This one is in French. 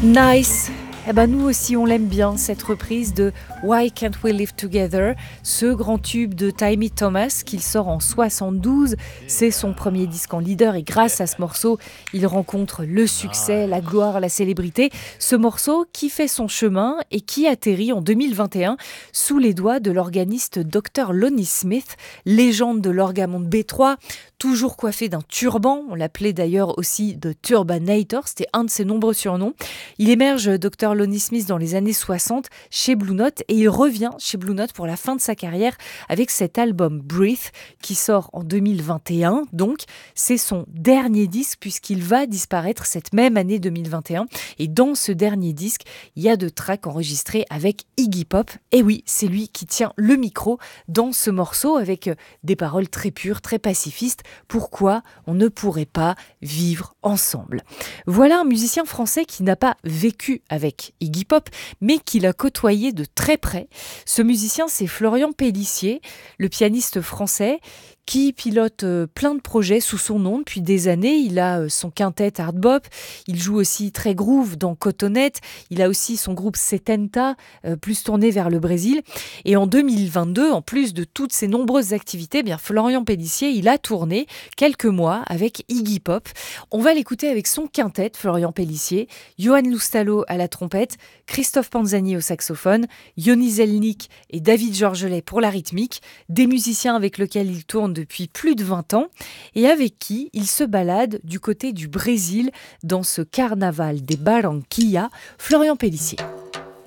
Nice. Eh ben nous aussi on l'aime bien, cette reprise de Why Can't We Live Together, ce grand tube de Tammy Thomas qu'il sort en 72. C'est son premier disque en leader et grâce à ce morceau, il rencontre le succès, la gloire, la célébrité. Ce morceau qui fait son chemin et qui atterrit en 2021 sous les doigts de l'organiste Dr Lonnie Smith, légende de l'Orgamonde B3, toujours coiffé d'un turban. On l'appelait d'ailleurs aussi The Turbanator, c'était un de ses nombreux surnoms. Il émerge Dr Lonnie Smith dans les années 60 chez Blue Note et il revient chez Blue Note pour la fin de sa carrière avec cet album Breathe qui sort en 2021. Donc c'est son dernier disque puisqu'il va disparaître cette même année 2021 et dans ce dernier disque il y a 2 tracks enregistrés avec Iggy Pop. Et oui, c'est lui qui tient le micro dans ce morceau avec des paroles très pures, très pacifistes. Pourquoi on ne pourrait pas vivre ensemble? Voilà un musicien français qui n'a pas vécu avec Iggy Pop, mais qui l'a côtoyé de très près. Ce musicien, c'est Florian Péllissier, le pianiste français, qui pilote plein de projets sous son nom depuis des années. Il a son quintet Hard Bop, il joue aussi très groove dans Cotonette, il a aussi son groupe Setenta, plus tourné vers le Brésil. Et en 2022, en plus de toutes ces nombreuses activités, eh bien Florian Péllissier, il a tourné quelques mois avec Iggy Pop. On va l'écouter avec son quintet, Florian Péllissier, Johan Loustalo à la trompette, Christophe Panzani au saxophone, Yoni Zelnik et David Georgelet pour la rythmique, des musiciens avec lesquels il tourne depuis plus de 20 ans et avec qui il se balade du côté du Brésil dans ce carnaval des Barranquilla, Florian Péllissier.